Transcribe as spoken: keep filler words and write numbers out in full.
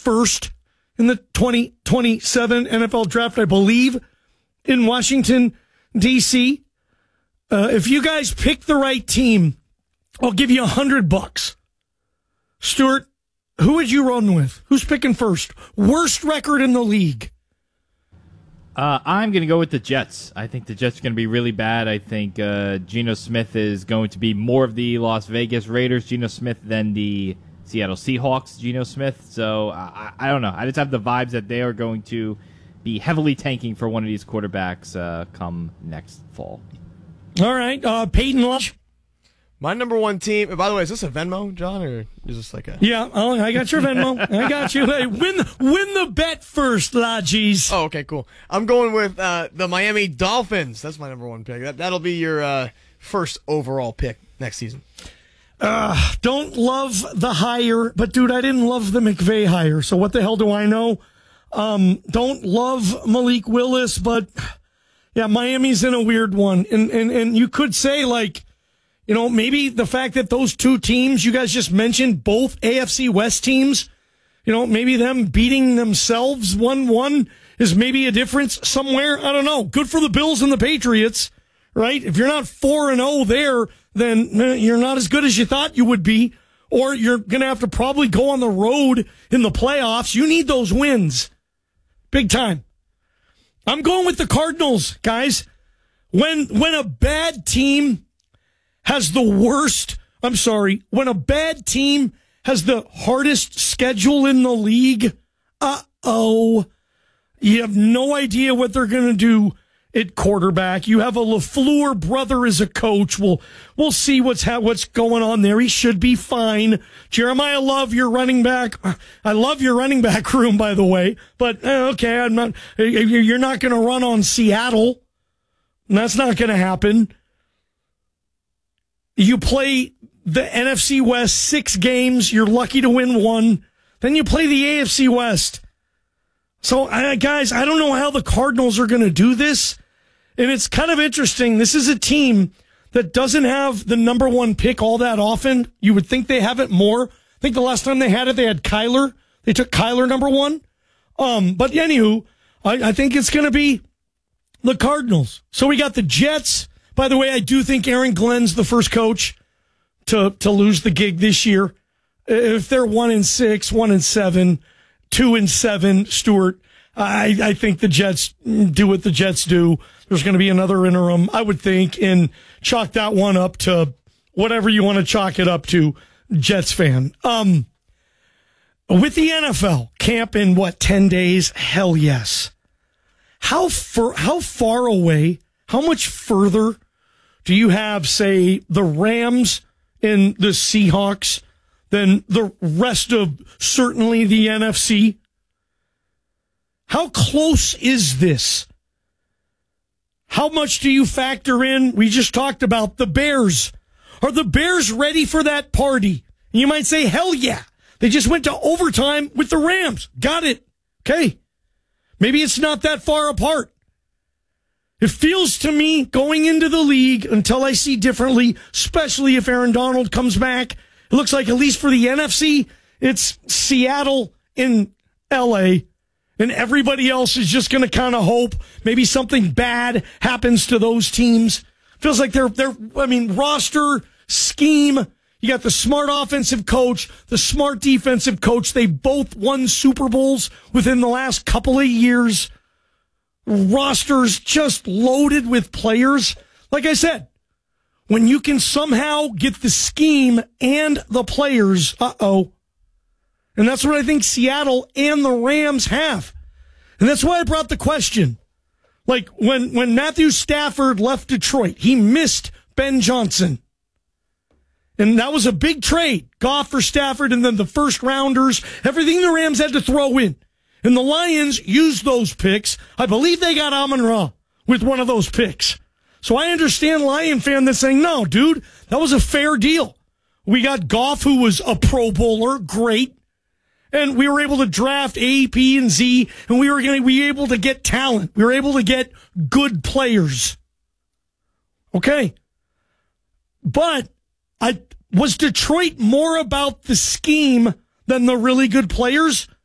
first in the twenty twenty-seven N F L draft, I believe, in Washington, D C. Uh, if you guys pick the right team, I'll give you a hundred bucks. Stuart, who would you run with? Who's picking first? Worst record in the league. Uh, I'm going to go with the Jets. I think the Jets are going to be really bad. I think uh, Geno Smith is going to be more of the Las Vegas Raiders Geno Smith than the Seattle Seahawks Geno Smith. So I, I don't know. I just have the vibes that they are going to be heavily tanking for one of these quarterbacks uh, come next fall. All right. Uh, Peyton Lodge. My number one team. By the way, is this a Venmo, John, or is this like a? Yeah, oh, I got your Venmo. I got you. Hey, win, win the bet first, Lodgies. Oh, okay, cool. I'm going with uh, the Miami Dolphins. That's my number one pick. That, that'll be your uh, first overall pick next season. Uh, don't love the hire, but dude, I didn't love the McVay hire. So what the hell do I know? Um, don't love Malik Willis, but yeah, Miami's in a weird one, and and and you could say like. You know, maybe the fact that those two teams you guys just mentioned, both A F C West teams, you know, maybe them beating themselves one one is maybe a difference somewhere. I don't know. Good for the Bills and the Patriots, right? If you're not four and oh there, then you're not as good as you thought you would be, or you're going to have to probably go on the road in the playoffs. You need those wins. Big time. I'm going with the Cardinals, guys. When, when a bad team has the worst, I'm sorry, when a bad team has the hardest schedule in the league, uh-oh, you have no idea what they're going to do at quarterback. You have a LaFleur brother as a coach. We'll, we'll see what's ha- what's going on there. He should be fine. Jeremiah Love, your running back. I love your running back room, by the way. But, uh, okay, I'm not. You're not going to run on Seattle. That's not going to happen. You play the N F C West six games. You're lucky to win one. Then you play the A F C West. So, uh, guys, I don't know how the Cardinals are going to do this. And it's kind of interesting. This is a team that doesn't have the number one pick all that often. You would think they have it more. I think the last time they had it, they had Kyler. They took Kyler number one. Um, but anywho, I, I think it's going to be the Cardinals. So we got the Jets. By the way, I do think Aaron Glenn's the first coach to to lose the gig this year. If they're one and six, one and seven, two and seven, Stuart, I, I think the Jets do what the Jets do. There's going to be another interim, I would think, and chalk that one up to whatever you want to chalk it up to, Jets fan. Um, with the N F L camp in what ten days? Hell yes. How far? How far away? How much further do you have, say, the Rams and the Seahawks than the rest of certainly the N F C? How close is this? How much do you factor in? We just talked about the Bears. Are the Bears ready for that party? You might say, hell yeah. They just went to overtime with the Rams. Got it. Okay. Maybe it's not that far apart. It feels to me going into the league until I see differently, especially if Aaron Donald comes back. It looks like at least for the N F C, it's Seattle and L A, and everybody else is just going to kind of hope maybe something bad happens to those teams. Feels like they're, they're, I mean, roster, scheme. You got the smart offensive coach, the smart defensive coach. They both won Super Bowls within the last couple of years. Rosters just loaded with players. Like I said, when you can somehow get the scheme and the players, uh-oh. And that's what I think Seattle and the Rams have. And that's why I brought the question. Like, when, when Matthew Stafford left Detroit, he missed Ben Johnson. And that was a big trade. Goff for Stafford, and then the first rounders, everything the Rams had to throw in. And the Lions used those picks. I believe they got Amon-Ra with one of those picks. So I understand Lion fan that's saying, no, dude, that was a fair deal. We got Goff, who was a Pro Bowler, great. And we were able to draft A, P, and Z, and we were going to be able to get talent. We were able to get good players. Okay. But I was Detroit more about the scheme than the really good players?